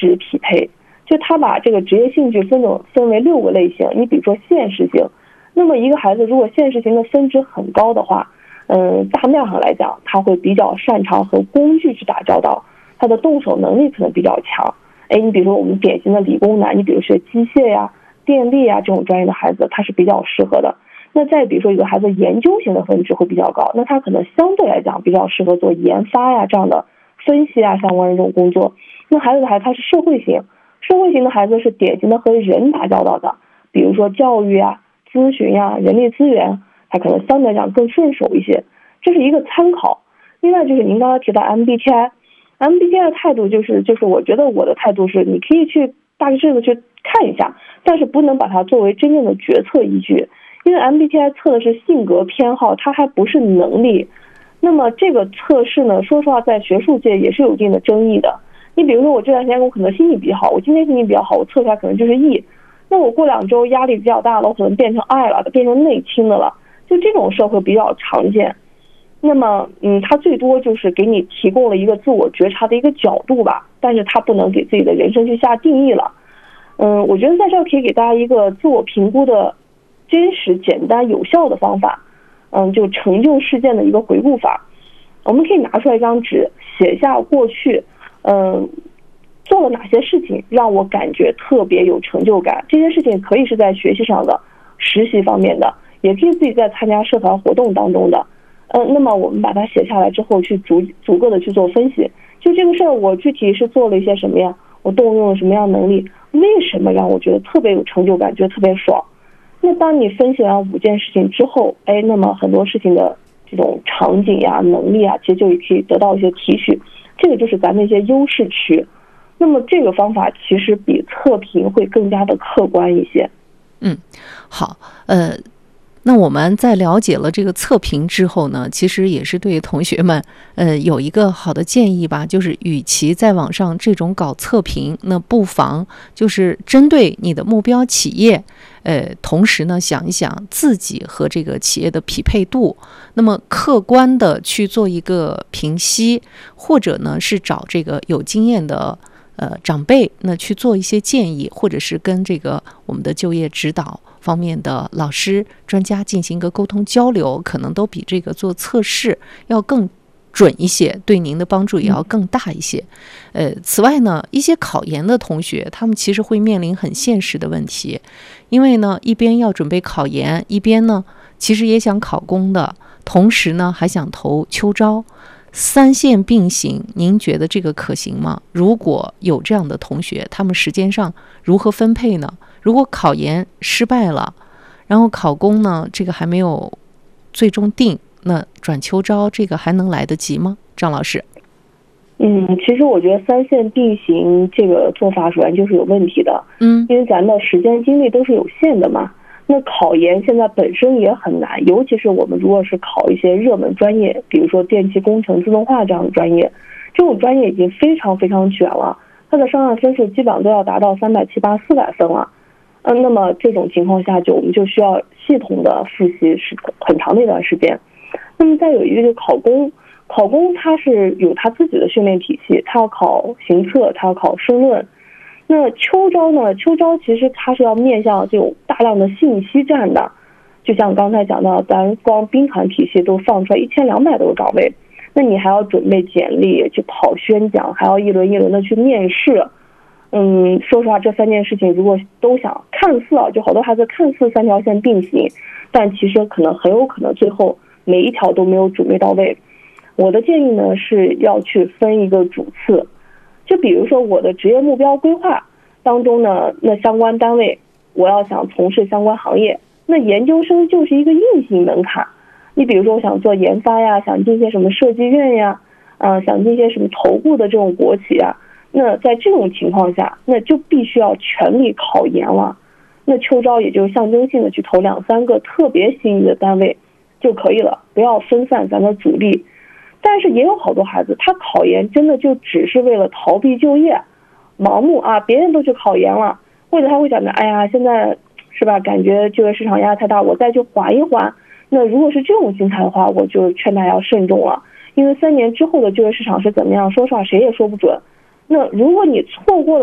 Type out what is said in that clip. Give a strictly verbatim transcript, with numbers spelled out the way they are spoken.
职匹配，就他把这个职业兴趣分种分为六个类型。你比如说现实型，那么一个孩子如果现实型的分值很高的话，嗯，大面上来讲，他会比较擅长和工具去打交道，他的动手能力可能比较强。哎，你比如说我们典型的理工男，你比如学机械呀、电力呀这种专业的孩子，他是比较适合的。那再比如说一个孩子研究型的分值会比较高，那他可能相对来讲比较适合做研发呀这样的分析啊相关的这种工作。那还有的孩子他是社会型，社会型的孩子是典型的和人打交道的，比如说教育啊、咨询呀、人力资源，他可能相对来讲更顺手一些，这是一个参考。另外就是您刚才提到 M B T I，M B T I 的态度就是就是我觉得我的态度是你可以去大致的去看一下，但是不能把它作为真正的决策依据。因为 M B T I 测的是性格偏好，它还不是能力。那么这个测试呢，说实话在学术界也是有一定的争议的。你比如说我这段时间我可能心情比较好，我今天心情比较好，我测出来可能就是 E， 那我过两周压力比较大了，我可能变成 I 了，变成内倾的了，就这种社会比较常见。那么嗯，它最多就是给你提供了一个自我觉察的一个角度吧，但是它不能给自己的人生去下定义了。嗯，我觉得在这儿可以给大家一个自我评估的真实、简单、有效的方法，嗯，就成就事件的一个回顾法。我们可以拿出来一张纸，写下过去，嗯，做了哪些事情让我感觉特别有成就感。这些事情可以是在学习上的、实习方面的，也可以自己在参加社团活动当中的。嗯，那么我们把它写下来之后，去逐逐个的去做分析。就这个事儿，我具体是做了一些什么呀？我动用了什么样的能力？为什么让我觉得特别有成就感，觉得特别爽？那当你分析完五件事情之后，哎，那么很多事情的这种场景呀、能力啊，其实就可以得到一些提取。这个就是咱们一些优势区。那么这个方法其实比测评会更加的客观一些。 嗯，好，呃。那我们在了解了这个测评之后呢，其实也是对同学们呃有一个好的建议吧，就是与其在网上这种搞测评，那不妨就是针对你的目标企业，呃，同时呢想一想自己和这个企业的匹配度，那么客观的去做一个评析，或者呢是找这个有经验的呃长辈，那去做一些建议，或者是跟这个我们的就业指导方面的老师专家进行一个沟通交流，可能都比这个做测试要更准一些，对您的帮助也要更大一些。呃，此外呢，一些考研的同学，他们其实会面临很现实的问题，因为呢，一边要准备考研，一边呢，其实也想考公的，同时呢，还想投秋招。三线并行，您觉得这个可行吗？如果有这样的同学，他们时间上如何分配呢？如果考研失败了，然后考公呢，这个还没有最终定，那转秋招这个还能来得及吗？张老师。 嗯，其实我觉得三线并行这个做法首先就是有问题的。 嗯， 因为咱的时间精力都是有限的嘛。那考研现在本身也很难，尤其是我们如果是考一些热门专业，比如说电气工程、自动化这样的专业，这种专业已经非常非常卷了，它的上岸分数基本上都要达到三百七八、四百分了。嗯，那么这种情况下，就我们就需要系统的复习是很长的一段时间。那么再有一个就是考公，考公它是有它自己的训练体系，它要考行测，它要考申论。那秋招呢？秋招其实它是要面向这种大量的信息站的，就像刚才讲到，咱光兵团体系都放出来一千两百多个岗位，那你还要准备简历，去跑宣讲，还要一轮一轮的去面试。嗯，说实话，这三件事情如果都想看似啊，就好多孩子看似三条线并行，但其实可能很有可能最后每一条都没有准备到位。我的建议呢是要去分一个主次。就比如说我的职业目标规划当中呢，那相关单位我要想从事相关行业，那研究生就是一个硬性门槛。你比如说我想做研发呀，想进一些什么设计院呀，呃，想进一些什么头部的这种国企啊，那在这种情况下，那就必须要全力考研了。那秋招也就象征性的去投两三个特别心仪的单位就可以了，不要分散咱的阻力。但是也有好多孩子，他考研真的就只是为了逃避就业，盲目啊，别人都去考研了，或者他会想着，哎呀，现在是吧，感觉就业市场压力太大，我再去缓一缓。那如果是这种心态的话，我就劝大家要慎重了，因为三年之后的就业市场是怎么样，说实话谁也说不准。那如果你错过了